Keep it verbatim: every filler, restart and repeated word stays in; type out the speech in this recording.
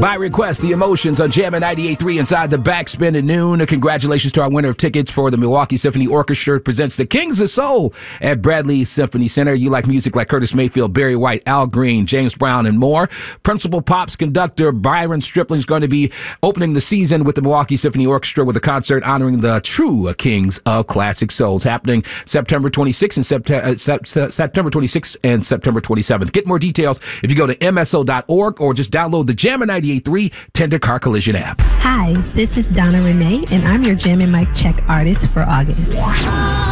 By request, The Emotions on Jammin' ninety-eight point three inside the Backspin at noon. Congratulations to our winner of tickets for the Milwaukee Symphony Orchestra. Presents the Kings of Soul at Bradley Symphony Center. You like music like Curtis Mayfield, Barry White, Al Green, James Brown, and more. Principal Pops conductor Byron Stripling is going to be opening the season with the Milwaukee Symphony Orchestra with a concert honoring the true kings of classic souls, happening September twenty-sixth and September, uh, September twenty-sixth and September twenty-seventh. Get more details if you go to M S O dot org or just download the Jammin' ninety-eight point three Tender Car Collision app. Hi, this is Donna Renee, and I'm your Jam and Mic Check artist for August.